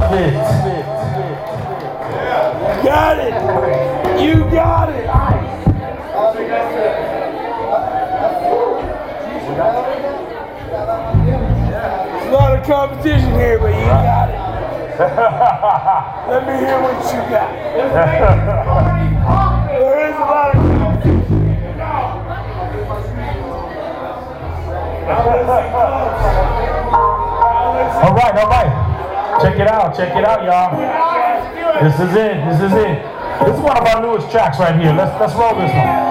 love it. Got it. You got it. There's a lot of competition here, but you got it. Let me hear what you got. There is a lot of competition. All right. Check it out, y'all. This is it. This is one of our newest tracks right here. Let's roll this one.